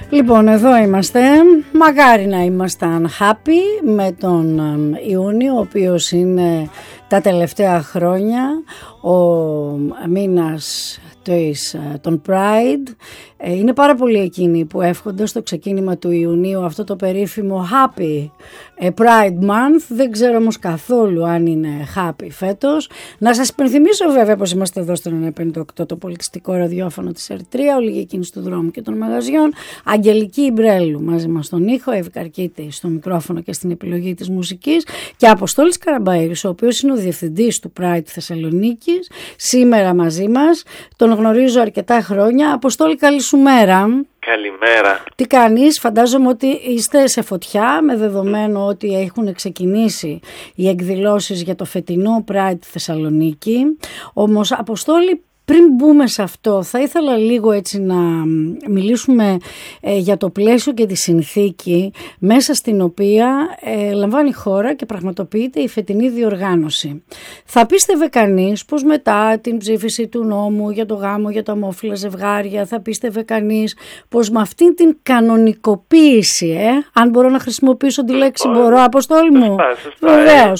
Λοιπόν, εδώ είμαστε. Μακάρι να ήμασταν happy με τον Ιούνιο, ο οποίος είναι τα τελευταία χρόνια ο μήνας των Pride. Είναι πάρα πολλοί εκείνοι που εύχονται στο ξεκίνημα του Ιουνίου αυτό το περίφημο Happy Pride Month. Δεν ξέρω όμως καθόλου αν είναι happy φέτος. Να σας υπενθυμίσω βέβαια πως είμαστε εδώ στο 958, το πολιτιστικό ραδιόφωνο της Ερτρία, Ολίγη Κίνηση του Δρόμου και των Μαγαζιών, Αγγελική Ιμπρέλου μαζί μας στον ήχο, Εύη Καρκίτη στο μικρόφωνο και στην επιλογή της μουσικής και Αποστόλης Καραμπαΐρης, ο οποίος είναι ο διευθυντής του Pride Θεσσαλονίκης, σήμερα μαζί μας. Τον γνωρίζω αρκετά χρόνια. Αποστόλη, καλή σου μέρα. Καλημέρα. Τι κάνεις? Φαντάζομαι ότι είστε σε φωτιά, με δεδομένο ότι έχουν ξεκινήσει οι εκδηλώσεις για το φετινό Pride Θεσσαλονίκη. Όμως, Αποστόλη, πριν μπούμε σε αυτό, θα ήθελα λίγο έτσι να μιλήσουμε για το πλαίσιο και τη συνθήκη μέσα στην οποία λαμβάνει η χώρα και πραγματοποιείται η φετινή διοργάνωση. Θα πίστευε κανείς πως μετά την ψήφιση του νόμου για το γάμο για τα ομόφυλα ζευγάρια, θα πίστευε κανείς πως με αυτήν την κανονικοποίηση, αν μπορώ να χρησιμοποιήσω τη λέξη μπορώ, Αποστόλη μου, βεβαίως,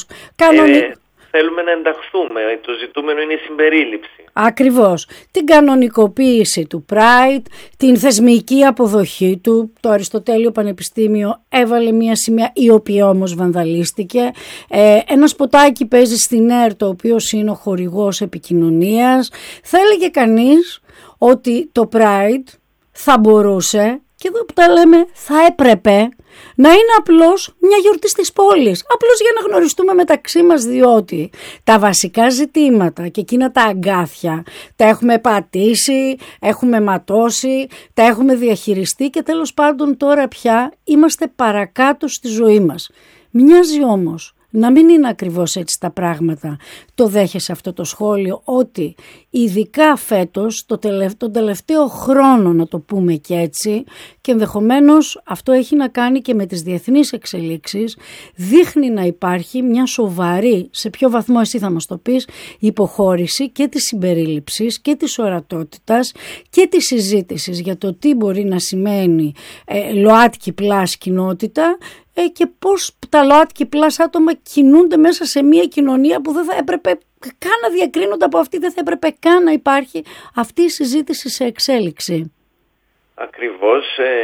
θέλουμε να ενταχθούμε, το ζητούμενο είναι η συμπερίληψη. Ακριβώς. Την κανονικοποίηση του Pride, την θεσμική αποδοχή του. Το Αριστοτέλειο Πανεπιστήμιο έβαλε μια σημαία η οποία όμως βανδαλίστηκε. Ένα σποτάκι παίζει στην ΕΡΤ, το οποίο είναι ο χορηγός επικοινωνίας. Θα έλεγε κανείς ότι το Pride θα μπορούσε, και εδώ που τα λέμε θα έπρεπε, να είναι απλώς μια γιορτή της πόλης. Απλώς για να γνωριστούμε μεταξύ μας, διότι τα βασικά ζητήματα και εκείνα τα αγκάθια τα έχουμε πατήσει, έχουμε ματώσει, τα έχουμε διαχειριστεί και τέλος πάντων τώρα πια είμαστε παρακάτω στη ζωή μας. Μοιάζει όμως να μην είναι ακριβώς έτσι τα πράγματα. Το δέχεσαι αυτό το σχόλιο ότι ειδικά φέτος, τον τελευταίο χρόνο να το πούμε και έτσι, και ενδεχομένως αυτό έχει να κάνει και με τις διεθνείς εξελίξεις, δείχνει να υπάρχει μια σοβαρή, σε ποιο βαθμό εσύ θα μας το πεις, υποχώρηση και της συμπερίληψης και της ορατότητας και της συζήτησης για το τι μπορεί να σημαίνει ΛΟΑΤΚΙ πλάς κοινότητα και πώς τα ΛΟΑΤΚΙ πλάς άτομα κινούνται μέσα σε μια κοινωνία που δεν θα έπρεπε καν να διακρίνονται από αυτή, δεν θα έπρεπε καν να υπάρχει αυτή η συζήτηση σε εξέλιξη. Ακριβώς.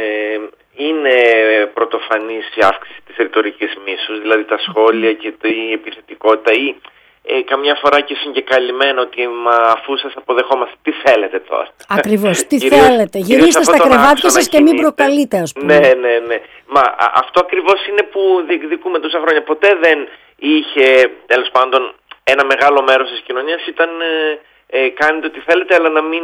Είναι πρωτοφανής η αύξηση της ρητορικής μίσους, δηλαδή τα σχόλια και η επιθετικότητα ή καμιά φορά και συγκεκαλυμμένο ότι αφού σας αποδεχόμαστε, τι θέλετε τώρα. Ακριβώς, τι θέλετε. Γυρίστε στα κρεβάτια σας και μην προκαλείτε, ας πούμε. Ναι. Μα αυτό ακριβώς είναι που διεκδικούμε τόσα χρόνια. Ποτέ δεν είχε, τέλος πάντων, ένα μεγάλο μέρος της κοινωνίας ήταν κάνετε ό,τι θέλετε, αλλά να μην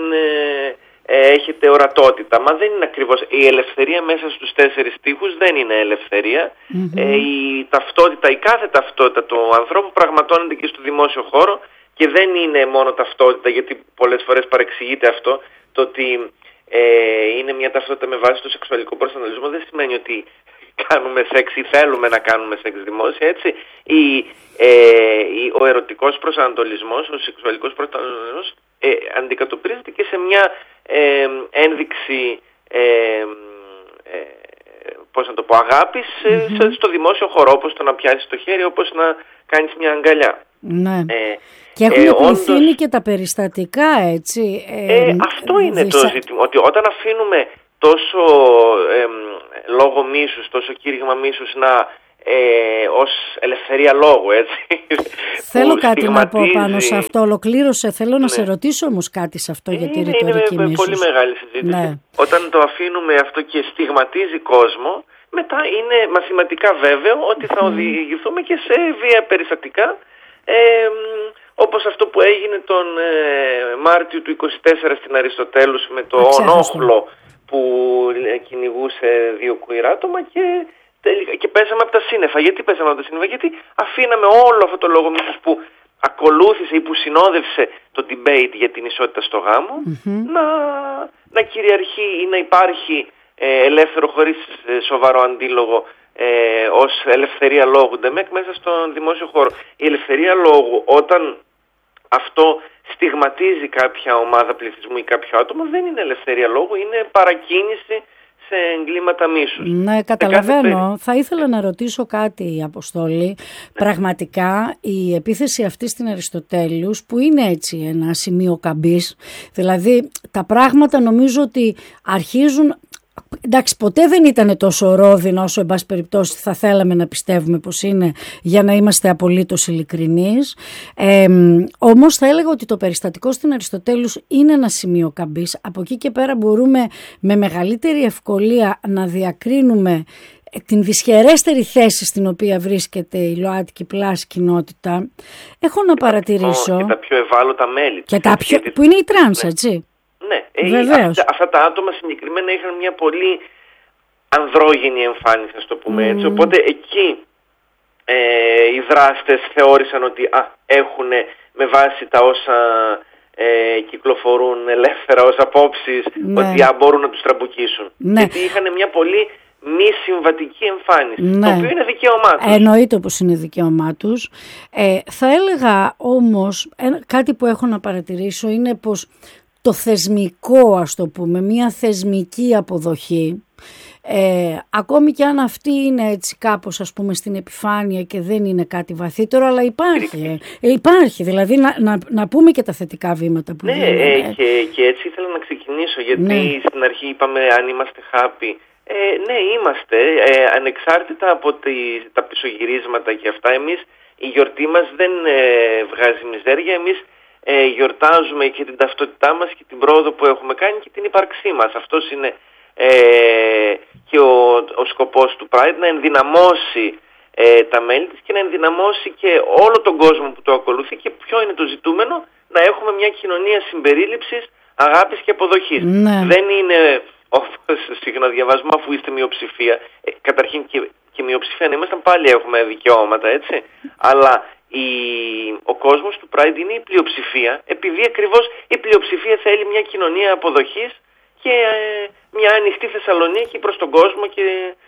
έχετε ορατότητα. Μα δεν είναι ακριβώς. Η ελευθερία μέσα στους 4 τοίχους δεν είναι ελευθερία. Η ταυτότητα, η κάθε ταυτότητα του ανθρώπου πραγματώνεται και στο δημόσιο χώρο και δεν είναι μόνο ταυτότητα, γιατί πολλές φορές παρεξηγείται αυτό, το ότι είναι μια ταυτότητα με βάση το σεξουαλικό προσανατολισμό δεν σημαίνει ότι κάνουμε σεξ ή θέλουμε να κάνουμε σεξ δημόσια, έτσι. Ο ερωτικός προσανατολισμός, ο σεξουαλικός προσανατολισμός αντικατοπτρίζεται και σε μια ένδειξη πώς να το πω, αγάπης στο δημόσιο χώρο, όπως το να πιάσεις το χέρι, όπως να κάνεις μια αγκαλιά. Ναι. Και έχουν πληθύνει και τα περιστατικά, έτσι. Αυτό είναι το ζήτημα, ότι όταν αφήνουμε τόσο λόγο μίσους, τόσο κήρυγμα μίσους ως ελευθερία λόγου, έτσι. Θέλω κάτι να πω πάνω σε αυτό, ολοκλήρωσε. Θέλω να σε ρωτήσω όμως κάτι σε αυτό για τη ρητορική μίσους. Είναι πολύ μεγάλη συζήτηση. Ναι. Όταν το αφήνουμε αυτό και στιγματίζει κόσμο, μετά είναι μαθηματικά βέβαιο ότι θα οδηγηθούμε και σε βία περιστατικά, όπως αυτό που έγινε τον Μάρτιο του 24 στην Αριστοτέλους με το ονόχλο που κυνηγούσε 2 queer άτομα και πέσαμε από τα σύννεφα. Γιατί πέσαμε από τα σύννεφα? Γιατί αφήναμε όλο αυτό το λόγο μίσους που ακολούθησε ή που συνόδευσε το debate για την ισότητα στο γάμο να κυριαρχεί ή να υπάρχει ελεύθερο χωρίς σοβαρό αντίλογο ως ελευθερία λόγου μέσα στον δημόσιο χώρο. Η ελευθερία λόγου, όταν αυτό στιγματίζει κάποια ομάδα πληθυσμού ή κάποιο άτομο, δεν είναι ελευθερία λόγου, είναι παρακίνηση σε εγκλήματα μίσους. Ναι, καταλαβαίνω. Θα ήθελα να ρωτήσω κάτι, Αποστόλη. Ναι. Πραγματικά η επίθεση αυτή στην Αριστοτέλειους, που είναι έτσι ένα σημείο καμπής, δηλαδή τα πράγματα νομίζω ότι αρχίζουν... Εντάξει, ποτέ δεν ήταν τόσο ρόδινα όσο εν πάση περιπτώσει θα θέλαμε να πιστεύουμε πως είναι, για να είμαστε απολύτως ειλικρινείς. Όμως θα έλεγα ότι το περιστατικό στην Αριστοτέλους είναι ένα σημείο καμπής. Από εκεί και πέρα μπορούμε με μεγαλύτερη ευκολία να διακρίνουμε την δυσχερέστερη θέση στην οποία βρίσκεται η ΛΟΑΤΚΙ πλάς κοινότητα. Έχω να παρατηρήσω... Και τα πιο ευάλωτα μέλη. Που είναι οι τρανς, έτσι. Ναι, αυτά τα άτομα συγκεκριμένα είχαν μια πολύ ανδρόγυνη εμφάνιση, ας το πούμε έτσι. Οπότε εκεί οι δράστες θεώρησαν ότι έχουν με βάση τα όσα κυκλοφορούν ελεύθερα ως απόψεις, ότι μπορούν να τους τραμπουκίσουν. Γιατί είχαν μια πολύ μη συμβατική εμφάνιση, το οποίο είναι δικαίωμά τους. Εννοείται πως είναι δικαίωμά τους. Θα έλεγα όμως, κάτι που έχω να παρατηρήσω είναι πως το θεσμικό, ας το πούμε, μια θεσμική αποδοχή, ακόμη και αν αυτή είναι έτσι κάπως, ας πούμε, στην επιφάνεια και δεν είναι κάτι βαθύτερο, αλλά υπάρχει, δηλαδή να πούμε και τα θετικά βήματα που γίνονται. Και έτσι ήθελα να ξεκινήσω, γιατί στην αρχή είπαμε αν είμαστε happy. Ναι, είμαστε, ανεξάρτητα από τα πισωγυρίσματα και αυτά. Εμείς, η γιορτή μας δεν βγάζει μιζέρια, εμείς γιορτάζουμε και την ταυτότητά μας και την πρόοδο που έχουμε κάνει και την ύπαρξή μας. Αυτός είναι και ο σκοπός του Pride, να ενδυναμώσει τα μέλη της και να ενδυναμώσει και όλο τον κόσμο που το ακολουθεί. Και ποιο είναι το ζητούμενο? Να έχουμε μια κοινωνία συμπερίληψης, αγάπης και αποδοχής. Δεν είναι, συχνά διαβάζουμε, αφού είστε μειοψηφία, καταρχήν και μειοψηφία να ήμασταν, πάλι έχουμε δικαιώματα, έτσι, αλλά ο κόσμος του Pride είναι η πλειοψηφία, επειδή ακριβώς η πλειοψηφία θέλει μια κοινωνία αποδοχής και μια ανοιχτή Θεσσαλονίκη προς τον κόσμο και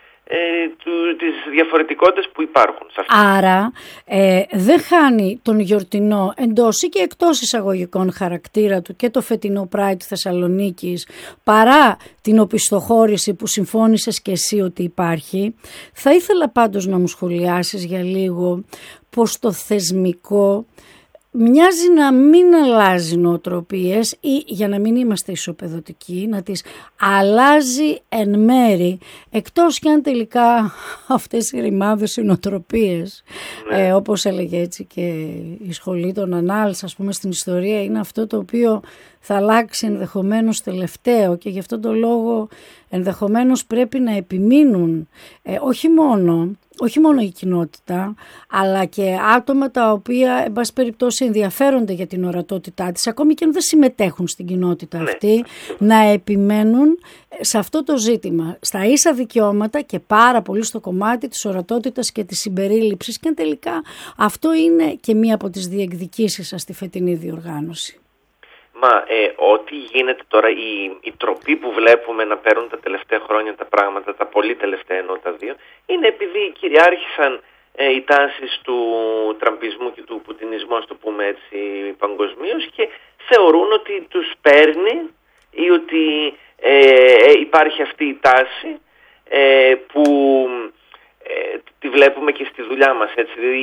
τις διαφορετικότητες που υπάρχουν. Άρα δεν χάνει τον γιορτινό εντός ή και εκτός εισαγωγικών χαρακτήρα του και το φετινό Pride Θεσσαλονίκης, παρά την οπισθοχώρηση που συμφώνησες και εσύ ότι υπάρχει. Θα ήθελα πάντως να μου σχολιάσεις για λίγο πως το θεσμικό μοιάζει να μην αλλάζει νοοτροπίες ή, για να μην είμαστε ισοπεδωτικοί, να τις αλλάζει εν μέρη, εκτός κι αν τελικά αυτές οι ρημάδες, οι νοοτροπίες, όπως έλεγε έτσι και η σχολή των Ανάλς, ας πούμε, στην ιστορία, είναι αυτό το οποίο θα αλλάξει ενδεχομένως τελευταίο, και γι' αυτόν τον λόγο ενδεχομένως πρέπει να επιμείνουν όχι μόνο η κοινότητα, αλλά και άτομα τα οποία, εν πάση περιπτώσει, ενδιαφέρονται για την ορατότητά της, ακόμη και αν δεν συμμετέχουν στην κοινότητα αυτή, να επιμένουν σε αυτό το ζήτημα, στα ίσα δικαιώματα και πάρα πολύ στο κομμάτι της ορατότητας και της συμπερίληψης, και τελικά αυτό είναι και μία από τις διεκδικήσεις σας στη φετινή διοργάνωση. Ό,τι γίνεται τώρα, η τροπή που βλέπουμε να παίρνουν τα τελευταία χρόνια τα πράγματα, τα πολύ τελευταία εννοώ τα δύο, είναι επειδή κυριάρχησαν οι τάσεις του τραμπισμού και του πουτινισμού, ας το πούμε έτσι, παγκοσμίως, και θεωρούν ότι τους παίρνει ή ότι υπάρχει αυτή η τάση που τη βλέπουμε και στη δουλειά μας, έτσι, δηλαδή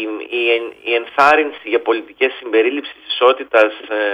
η ενθάρρυνση για πολιτικές συμπερίληψης, ισότητας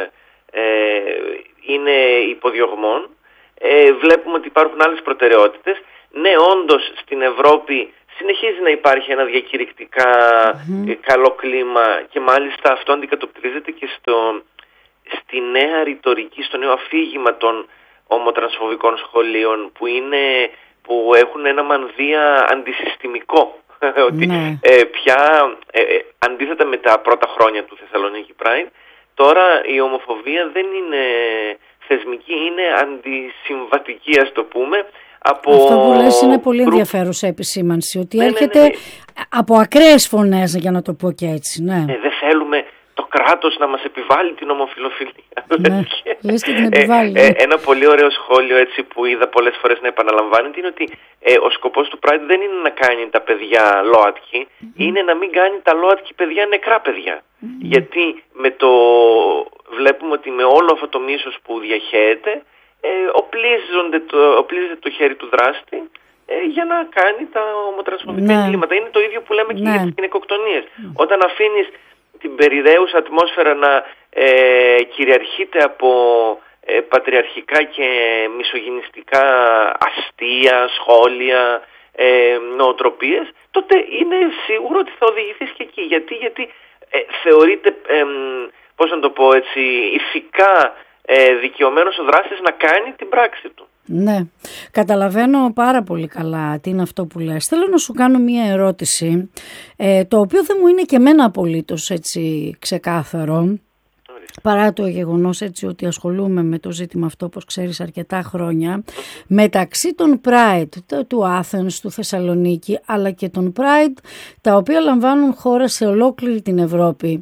είναι υποδιωγμών. Βλέπουμε ότι υπάρχουν άλλες προτεραιότητες. Ναι, όντως στην Ευρώπη συνεχίζει να υπάρχει ένα διακηρυκτικά καλό κλίμα, και μάλιστα αυτό αντικατοπτρίζεται και στη νέα ρητορική, στο νέο αφήγημα των ομοτρανσφοβικών σχολείων που έχουν ένα μανδύα αντισυστημικό. Ότι πια αντίθετα με τα πρώτα χρόνια του Θεσσαλονίκη Pride, τώρα η ομοφοβία δεν είναι θεσμική, είναι αντισυμβατική, ας το πούμε. Αυτό που λες είναι πολύ ενδιαφέρουσα επισήμανση, ότι έρχεται από ακραίες φωνές, για να το πω και έτσι. Δεν θέλουμε το κράτος να μας επιβάλλει την ομοφιλοφιλία. Λες και την επιβάλλει. Ένα πολύ ωραίο σχόλιο, έτσι, που είδα πολλές φορές να επαναλαμβάνεται, είναι ότι ο σκοπός του Pride δεν είναι να κάνει τα παιδιά ΛΟΑΤΚΙ, είναι να μην κάνει τα ΛΟΑΤΚΙ παιδιά νεκρά παιδιά. Γιατί βλέπουμε ότι με όλο αυτό το μίσος που διαχέεται, οπλίζεται το χέρι του δράστη για να κάνει τα ομοτρανσφοβικά εγκλήματα. Είναι το ίδιο που λέμε και για τις γυναικοκτονίες. Όταν αφήνεις την περιραίουσα ατμόσφαιρα να κυριαρχείται από πατριαρχικά και μισογυνιστικά αστεία, σχόλια, νοοτροπίες, τότε είναι σίγουρο ότι θα οδηγηθείς και εκεί. Γιατί θεωρείται, πώς να το πω έτσι, ηθικά δικαιωμένος ο δράστης να κάνει την πράξη του. Ναι, καταλαβαίνω πάρα πολύ καλά τι είναι αυτό που λες. Θέλω να σου κάνω μία ερώτηση, το οποίο δεν μου είναι και εμένα απολύτως έτσι ξεκάθαρο, παρά το γεγονός έτσι ότι ασχολούμαι με το ζήτημα αυτό, όπως ξέρεις, αρκετά χρόνια, μεταξύ των Pride του Athens, του Θεσσαλονίκη, αλλά και των Pride τα οποία λαμβάνουν χώρα σε ολόκληρη την Ευρώπη.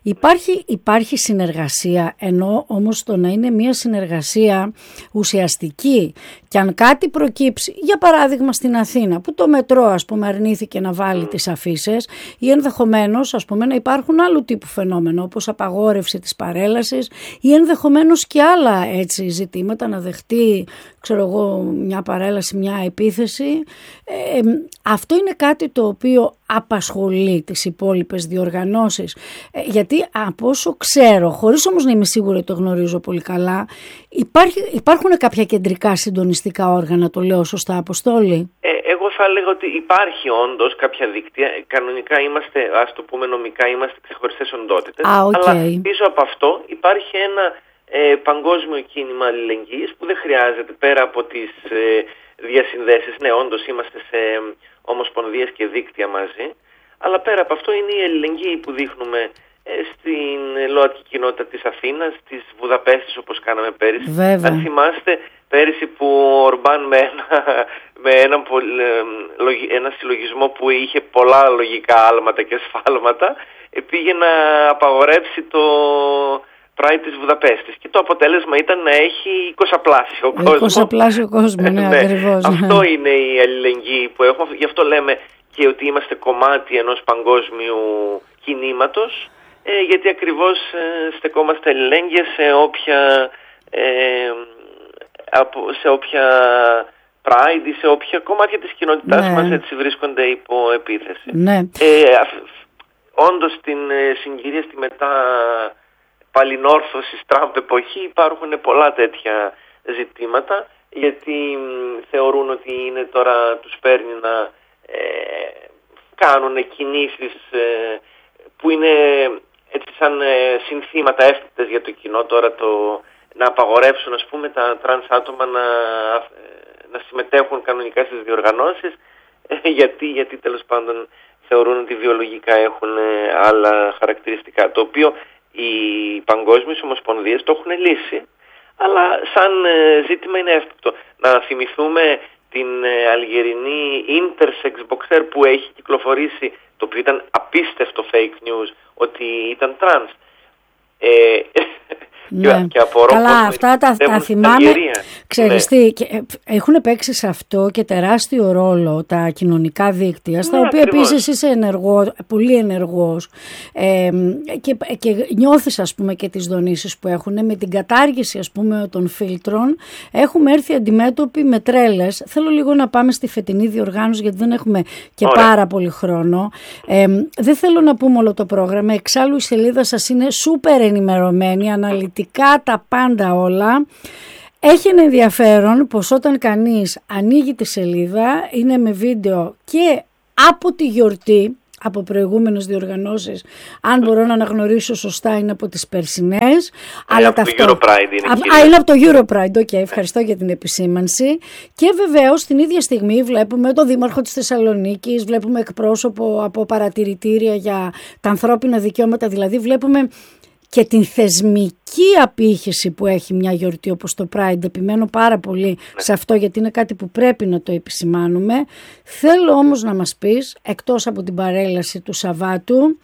Υπάρχει συνεργασία, ενώ όμως το να είναι μια συνεργασία ουσιαστική, και αν κάτι προκύψει, για παράδειγμα στην Αθήνα, που το μετρό ας πούμε αρνήθηκε να βάλει τις αφίσες, ή ενδεχομένως ας πούμε να υπάρχουν άλλου τύπου φαινόμενα, όπως απαγόρευση της παρέλασης, ή ενδεχομένως και άλλα έτσι ζητήματα, να δεχτεί ξέρω εγώ μια παρέλαση, μια επίθεση. Αυτό είναι κάτι το οποίο απασχολεί τις υπόλοιπες διοργανώσεις, γιατί από όσο ξέρω, χωρίς όμως να είμαι σίγουρη ότι το γνωρίζω πολύ καλά, υπάρχουν κάποια κεντρικά συντονιστικά όργανα, το λέω σωστά, Αποστόλη? Εγώ θα έλεγα ότι υπάρχει όντως κάποια δίκτυα. Κανονικά είμαστε, ας το πούμε νομικά, είμαστε ξεχωριστές οντότητες. Αλλά πίσω από αυτό υπάρχει ένα παγκόσμιο κίνημα αλληλεγγύης που δεν χρειάζεται, πέρα από τις διασυνδέσεις. Ναι, όντως είμαστε σε ομοσπονδίες και δίκτυα μαζί, αλλά πέρα από αυτό είναι η αλληλεγγύη που δείχνουμε στην ΛΟΑΤΚΙ κοινότητα της Αθήνας, της Βουδαπέστης, όπως κάναμε πέρυσι. Αν θυμάστε, πέρυσι που ο Ορμπάν με ένα συλλογισμό που είχε πολλά λογικά άλματα και σφάλματα, πήγε να απαγορεύσει το Pride της Βουδαπέστης, και το αποτέλεσμα ήταν να έχει 20πλάσιο κόσμο. 20πλάσιο κόσμο, ναι, ακριβώς. Αυτό είναι η αλληλεγγύη που έχουμε. Γι' αυτό λέμε και ότι είμαστε κομμάτι ενός παγκόσμιου κινήματος, γιατί ακριβώς στεκόμαστε αλληλέγγυα σε όποια Pride ή σε όποια κομμάτια της κοινότητάς μας έτσι βρίσκονται υπό επίθεση. Ναι. Όντως στην συγκυρία στη μετά παλινόρθωσης Τραμπ εποχή υπάρχουν πολλά τέτοια ζητήματα, γιατί θεωρούν ότι είναι τώρα, τους παίρνει να κάνουν κινήσεις που είναι έτσι σαν συνθήματα εύθυτες για το κοινό, τώρα να απαγορεύσουν ας πούμε τα τρανς άτομα να συμμετέχουν κανονικά στις διοργανώσεις, γιατί τέλος πάντων θεωρούν ότι βιολογικά έχουν άλλα χαρακτηριστικά, το οποίο οι παγκόσμιες ομοσπονδίες το έχουν λύσει, αλλά σαν ζήτημα είναι εύκολο. Να θυμηθούμε την Αλγερινή intersex boxer που έχει κυκλοφορήσει, το οποίο ήταν απίστευτο fake news, ότι ήταν τρανς. Ναι. Καλά, αυτά τα θυμάμαι. Ξέρεις τι, έχουν παίξει σε αυτό και τεράστιο ρόλο τα κοινωνικά δίκτυα, στα οποία επίσης είσαι πολύ ενεργός, και νιώθεις ας πούμε και τις δονήσεις που έχουν. Με την κατάργηση ας πούμε των φίλτρων έχουμε έρθει αντιμέτωποι με τρέλες. Θέλω λίγο να πάμε στη φετινή διοργάνωση, γιατί δεν έχουμε και πάρα πολύ χρόνο. Δεν θέλω να πούμε όλο το πρόγραμμα, εξάλλου η σελίδα σας είναι σούπερ ενημερωμένη, αναλυτικά τα πάντα όλα. Έχει ένα ενδιαφέρον πως όταν κανείς ανοίγει τη σελίδα είναι με βίντεο και από τη γιορτή, από προηγούμενες διοργανώσεις, αν μπορώ να αναγνωρίσω σωστά είναι από τις περσινές. Αλλά από το Europride είναι. Είναι από το Europride, ευχαριστώ για την επισήμανση. Και βεβαίως την ίδια στιγμή βλέπουμε τον Δήμαρχο της Θεσσαλονίκης, βλέπουμε εκπρόσωπο από παρατηρητήρια για τα ανθρώπινα δικαιώματα, δηλαδή βλέπουμε και την θεσμική απήχηση που έχει μια γιορτή όπως το Pride. Επιμένω πάρα πολύ σε αυτό, γιατί είναι κάτι που πρέπει να το επισημάνουμε. Θέλω όμως να μας πεις, εκτός από την παρέλαση του Σαββάτου,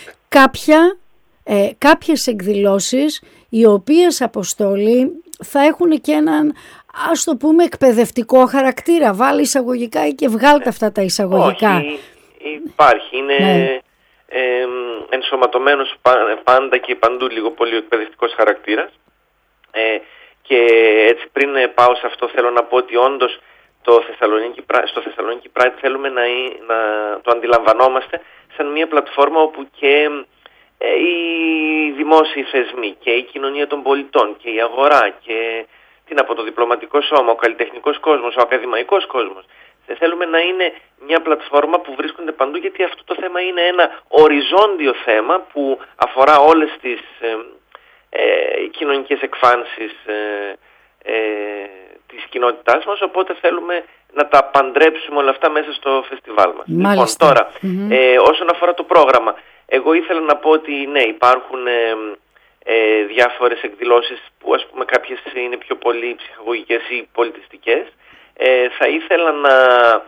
κάποιες εκδηλώσεις οι οποίες, Αποστόλη, θα έχουν και έναν, ας το πούμε, εκπαιδευτικό χαρακτήρα. Βάλει εισαγωγικά και βγάλτε αυτά τα εισαγωγικά. Όχι, υπάρχει, είναι ενσωματωμένος πάντα και παντού λίγο πολύ ο εκπαιδευτικός χαρακτήρας, Και έτσι πριν πάω σε αυτό θέλω να πω ότι όντως στο Θεσσαλονίκη Pride θέλουμε να το αντιλαμβανόμαστε σαν μια πλατφόρμα όπου και οι δημόσιοι θεσμοί και η κοινωνία των πολιτών και η αγορά και το διπλωματικό σώμα, ο καλλιτεχνικός κόσμος, ο ακαδημαϊκός κόσμος. Θέλουμε να είναι μια πλατφόρμα που βρίσκονται παντού, γιατί αυτό το θέμα είναι ένα οριζόντιο θέμα που αφορά όλες τις κοινωνικές εκφάνσεις της κοινότητάς μας, οπότε θέλουμε να τα παντρέψουμε όλα αυτά μέσα στο φεστιβάλ μας. Μάλιστα. Λοιπόν, τώρα, όσον αφορά το πρόγραμμα, εγώ ήθελα να πω ότι ναι, υπάρχουν διάφορες εκδηλώσεις που ας πούμε κάποιες είναι πιο πολύ ψυχαγωγικές ή πολιτιστικές. Θα ήθελα να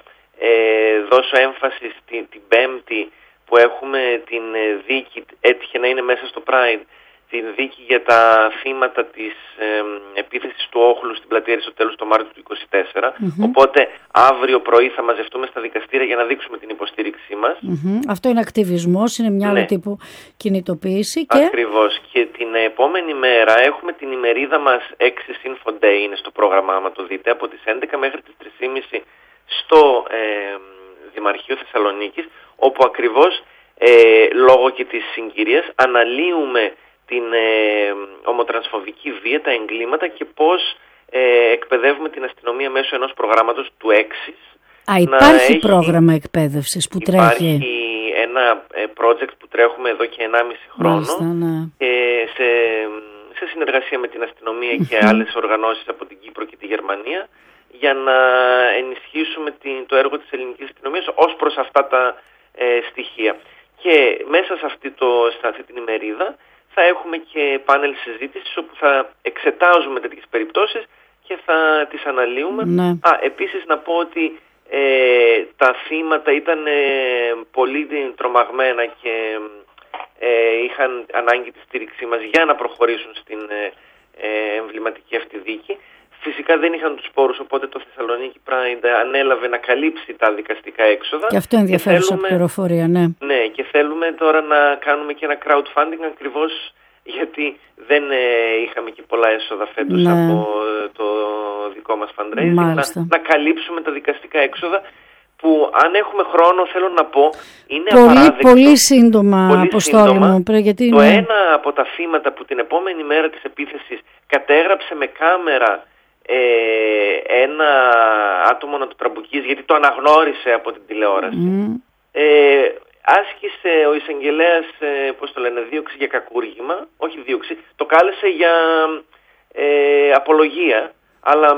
δώσω έμφαση την Πέμπτη που έχουμε την δίκη, έτυχε να είναι μέσα στο Pride, την δίκη για τα θύματα της επίθεσης του όχλου στην πλατεία Αριστοτέλους το Μάρτιο του 2024. Οπότε αύριο πρωί θα μαζευτούμε στα δικαστήρια για να δείξουμε την υποστήριξή μας. Αυτό είναι ακτιβισμός, είναι μια άλλη τύπου κινητοποίηση. Ακριβώς. Και την επόμενη μέρα έχουμε την ημερίδα μας 6 Info Day, είναι στο πρόγραμμα, άμα το δείτε, από τις 11 μέχρι τις 3.30 στο Δημαρχείο Θεσσαλονίκης, όπου ακριβώς λόγω και της συγκυρίας αναλύουμε την ομοτρανσφοβική βία, τα εγκλήματα και πώς εκπαιδεύουμε την αστυνομία μέσω ενός προγράμματος του ΕΞΙΣ. Υπάρχει πρόγραμμα εκπαίδευσης που τρέχει. Υπάρχει ένα project που τρέχουμε εδώ και 1,5 χρόνο. Μάλιστα, ναι. Σε συνεργασία με την αστυνομία και άλλες οργανώσεις από την Κύπρο και τη Γερμανία, για να ενισχύσουμε το έργο της ελληνικής αστυνομίας ως προς αυτά τα στοιχεία. Και μέσα σε αυτή την ημερίδα θα έχουμε και πάνελ συζήτησης όπου θα εξετάζουμε τέτοιες περιπτώσεις και θα τις αναλύουμε. Ναι. Επίσης να πω ότι τα θύματα ήταν πολύ τρομαγμένα και είχαν ανάγκη τη στήριξή μας για να προχωρήσουν στην εμβληματική αυτή δίκη. Φυσικά δεν είχαν τους πόρους, οπότε το Θεσσαλονίκη Pride ανέλαβε να καλύψει τα δικαστικά έξοδα. Και αυτό ενδιαφέρουσα πληροφορία, ναι. Ναι, και θέλουμε τώρα να κάνουμε και ένα crowdfunding, ακριβώς γιατί δεν είχαμε και πολλά έσοδα φέτος από το δικό μας fundraising, να καλύψουμε τα δικαστικά έξοδα, που αν έχουμε χρόνο θέλω να πω είναι απαράδεκτο. Πολύ σύντομα, Αποστόλη μου. Γιατί το ένα από τα θύματα που την επόμενη μέρα της επίθεσης κατέγραψε με κάμερα ένα άτομο να το τραμπουκίζει, γιατί το αναγνώρισε από την τηλεόραση. Άσκησε ο εισαγγελέας, δίωξη για κακούργημα, όχι δίωξη, το κάλεσε για απολογία, αλλά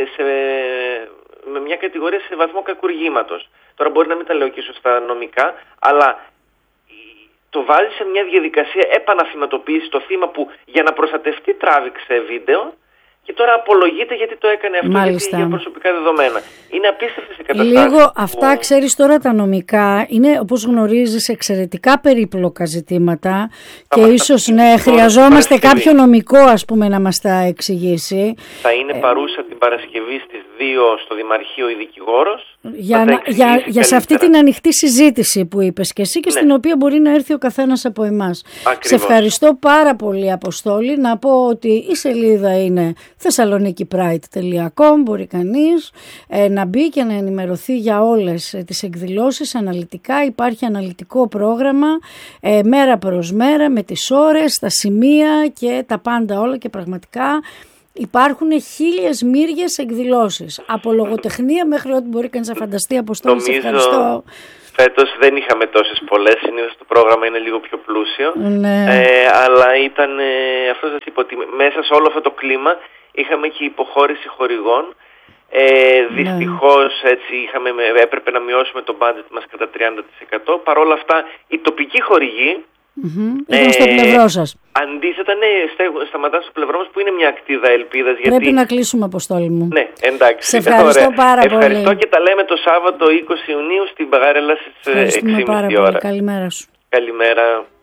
με μια κατηγορία σε βαθμό κακουργήματος. Τώρα μπορεί να μην τα λέω και σωστά νομικά, αλλά το βάζει σε μια διαδικασία επαναθυματοποίηση το θύμα που για να προστατευτεί τράβηξε βίντεο και τώρα απολογείται γιατί το έκανε αυτό. Μάλιστα. Για προσωπικά δεδομένα. Είναι απίστευτες οι καταστάσεις. Λίγο αυτά, ξέρεις τώρα, τα νομικά είναι, όπως γνωρίζεις, εξαιρετικά περίπλοκα ζητήματα και ίσως χρειαζόμαστε κάποιο νομικό, ας πούμε, να μας τα εξηγήσει. Θα είναι παρούσα την Παρασκευή στις 2 στο Δημαρχείο η δικηγόρος. Για σε αυτή την ανοιχτή συζήτηση που είπες και εσύ και στην οποία μπορεί να έρθει ο καθένας από εμάς. Ακριβώς. Σε ευχαριστώ πάρα πολύ, Αποστόλη. Να πω ότι η σελίδα είναι thessalonikipride.com, μπορεί κανείς να μπει και να ενημερωθεί για όλες τις εκδηλώσεις αναλυτικά. Υπάρχει αναλυτικό πρόγραμμα μέρα προς μέρα με τις ώρες, τα σημεία και τα πάντα όλα, και πραγματικά υπάρχουν 1.000 μύριες εκδηλώσεις. Από λογοτεχνία μέχρι ό,τι μπορεί κανείς να φανταστεί. Αποστόλη, σε ευχαριστώ. Φέτος δεν είχαμε τόσες πολλές, συνήθως το πρόγραμμα είναι λίγο πιο πλούσιο. Ναι. Αλλά ήταν, αυτό σας είπα, ότι μέσα σε όλο αυτό το κλίμα είχαμε και υποχώρηση χορηγών. Δυστυχώς έτσι έπρεπε να μειώσουμε το budget μας κατά 30%. Παρ' όλα αυτά οι τοπικοί χορηγοί ήταν στο πλευρό σας. Αντίθετα, σταματά στο πλευρό μας, που είναι μια ακτίδα ελπίδας. Πρέπει να κλείσουμε, Αποστόλη μου. Ναι, εντάξει. Σε ευχαριστώ πάρα πολύ. Ευχαριστώ και τα λέμε το Σάββατο 20 Ιουνίου στην Παγάρελα στις 6.30 ώρα. Καλημέρα σου. Καλημέρα.